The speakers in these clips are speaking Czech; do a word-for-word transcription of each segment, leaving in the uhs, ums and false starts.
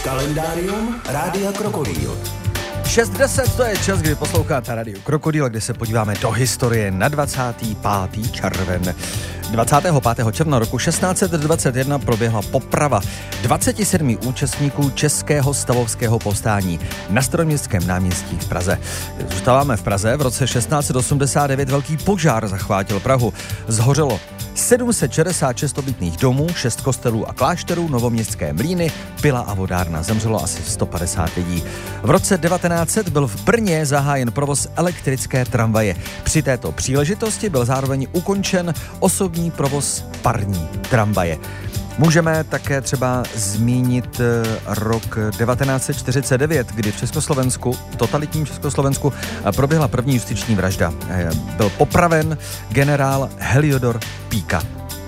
Kalendárium Rádia Krokodýl. šest deset, to je čas, kdy posloucháte Radio Krokodýl, kde se podíváme do historie na dvacátého pátého červen. dvacátého pátého června roku šestnáct set dvacet jedna proběhla poprava dvaceti sedmi účastníků českého stavovského povstání na Staroměstském náměstí v Praze. Zůstáváme v Praze. V roce šestnáct set osmdesát devět velký požár zachvátil Prahu. Zhořelo sedm set šedesát šest obytných domů, šest kostelů a klášterů, novoměstské mlýny, pila a vodárna. Zemřelo asi sto padesát lidí. V roce devatenáct set byl v Brně zahájen provoz elektrické tramvaje. Při této příležitosti byl zároveň ukončen osobní provoz parní tramvaje. Můžeme také třeba zmínit rok devatenáct set čtyřicet devět, kdy v Československu, v totalitním Československu, proběhla první justiční vražda. Byl popraven generál Heliodor Píka.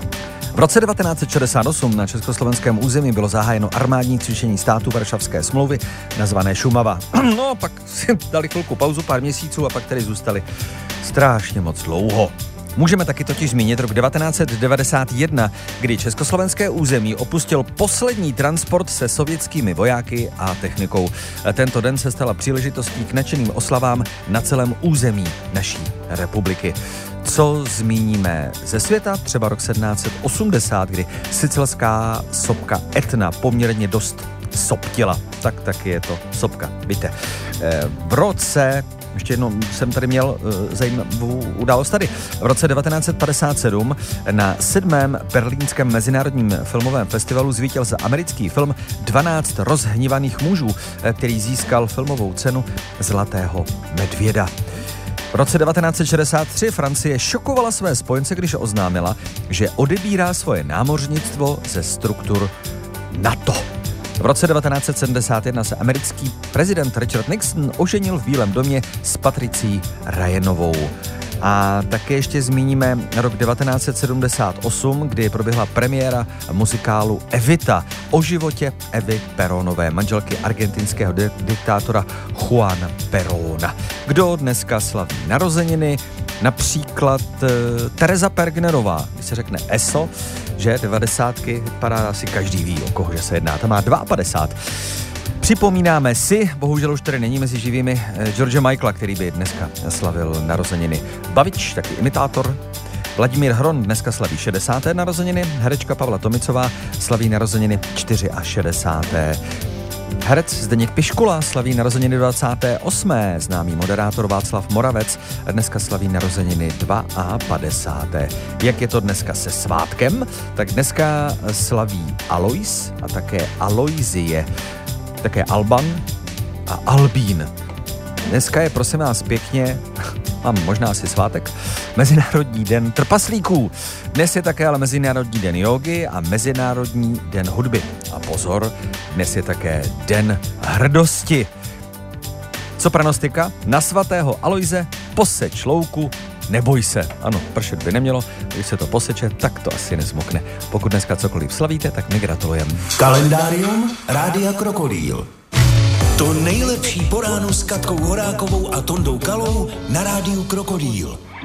V roce devatenáct set šedesát osm na československém území bylo zahájeno armádní cvičení státu Varšavské smlouvy, nazvané Šumava. No, pak si dali chvilku pauzu, pár měsíců a pak tady zůstali strašně moc dlouho. Můžeme taky totiž zmínit rok devatenáct set devadesát jedna, kdy československé území opustil poslední transport se sovětskými vojáky a technikou. Tento den se stala příležitostí k nadšeným oslavám na celém území naší republiky. Co zmíníme ze světa? Třeba rok sedmnáct set osmdesát, kdy sicilská sopka Etna poměrně dost soptila. Tak taky je to sopka, víte. V roce... Ještě jednou jsem tady měl uh, zajímavou událost tady. V roce devatenáct set padesát sedm na sedmém berlínském mezinárodním filmovém festivalu zvítězil americký film dvanáct rozhnívaných mužů, který získal filmovou cenu Zlatého medvěda. V roce devatenáct set šedesát tři Francie šokovala své spojence, když oznámila, že odebírá svoje námořnictvo ze struktur NATO. V roce devatenáct set sedmdesát jedna se americký prezident Richard Nixon oženil v Bílém domě s Patricí Ryanovou. A také ještě zmíníme rok devatenáct set sedmdesát osm, kdy proběhla premiéra muzikálu Evita o životě Evy Perónové, manželky argentinského di- diktátora Juana Perona. Kdo dneska slaví narozeniny? Například e, Tereza Pergnerová, když se řekne E S O, že devadesátky vypadá asi každý ví, o koho že se jedná. Ta má padesát dva. Připomínáme si, bohužel už tady není mezi živými, George Michaela, který by dneska slavil narozeniny. Bavič, taky imitátor. Vladimír Hron dneska slaví šedesáté narozeniny. Herečka Pavla Tomicová slaví narozeniny šedesáté čtvrté Herec Zdeněk Piškula slaví narozeniny dvacáté osmé Známý moderátor Václav Moravec dneska slaví narozeniny padesáté druhé Jak je to dneska se svátkem? Tak dneska slaví Alois a také Aloizie, také Alban a Albín. Dneska je, prosím vás, pěkně, mám možná asi svátek, Mezinárodní den trpaslíků. Dnes je také ale Mezinárodní den jógy a Mezinárodní den hudby. A pozor, dnes je také Den hrdosti. Co pranostika? Na svatého Aloise poseč louku, neboj se. Ano, pršet by nemělo, když se to poseče, tak to asi nezmokne. Pokud dneska cokoliv slavíte, tak my gratulujeme. Kalendárium Rádia Krokodýl. To nejlepší po ránu s Katkou Horákovou a Tondou Kalou na Rádiu Krokodýl.